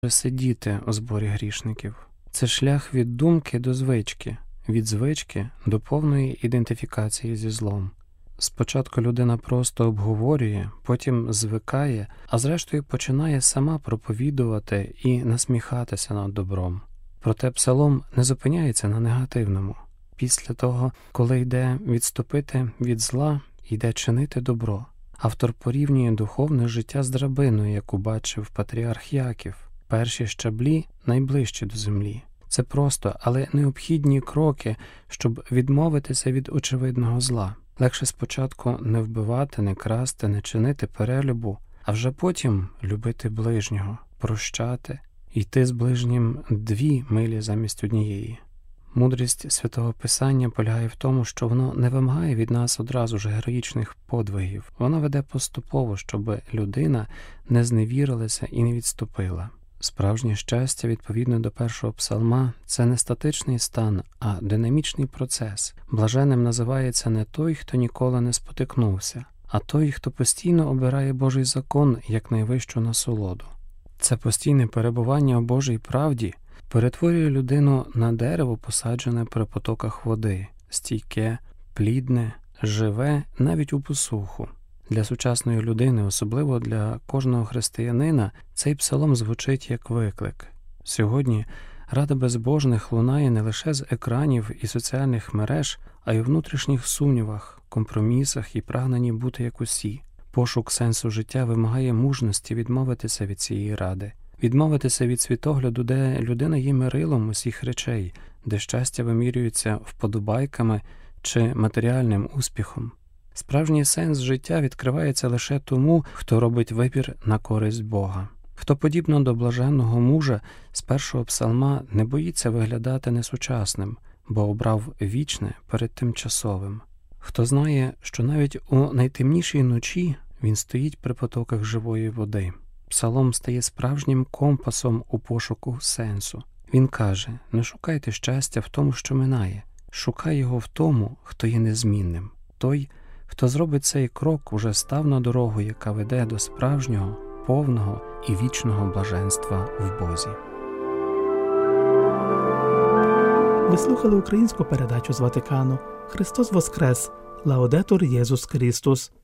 сидіти у зборі грішників. Це шлях від думки до звички, від звички до повної ідентифікації зі злом. Спочатку людина просто обговорює, потім звикає, а зрештою починає сама проповідувати і насміхатися над добром. Проте псалом не зупиняється на негативному. Після того, коли йде відступити від зла, йде чинити добро. Автор порівнює духовне життя з драбиною, яку бачив патріарх Яків. Перші щаблі найближчі до землі. Це просто, але необхідні кроки, щоб відмовитися від очевидного зла. Легше спочатку не вбивати, не красти, не чинити перелюбу, а вже потім любити ближнього, прощати, йти з ближнім 2 милі замість однієї. Мудрість Святого Писання полягає в тому, що воно не вимагає від нас одразу ж героїчних подвигів. Воно веде поступово, щоб людина не зневірилася і не відступила. Справжнє щастя, відповідно до першого псалма, це не статичний стан, а динамічний процес. Блаженним називається не той, хто ніколи не спотикнувся, а той, хто постійно обирає Божий закон як найвищу насолоду. Це постійне перебування у Божій правді перетворює людину на дерево, посаджене при потоках води, стійке, плідне, живе навіть у посуху. Для сучасної людини, особливо для кожного християнина, цей псалом звучить як виклик. Сьогодні рада безбожних лунає не лише з екранів і соціальних мереж, а й у внутрішніх сумнівах, компромісах і прагненні бути як усі. Пошук сенсу життя вимагає мужності відмовитися від цієї ради, відмовитися від світогляду, де людина є мирилом усіх речей, де щастя вимірюється вподобайками чи матеріальним успіхом. Справжній сенс життя відкривається лише тому, хто робить вибір на користь Бога. Хто, подібно до блаженного мужа з першого псалма, не боїться виглядати несучасним, бо обрав вічне перед тимчасовим. Хто знає, що навіть у найтемнішій ночі він стоїть при потоках живої води. Псалом стає справжнім компасом у пошуку сенсу. Він каже: не шукайте щастя в тому, що минає, шукай його в тому, хто є незмінним. Той, хто зробить цей крок, уже став на дорогу, яка веде до справжнього, повного і вічного блаженства в Бозі. Ви слухали українську передачу з Ватикану. Христос Воскрес! Лаудетур Єсус Христос!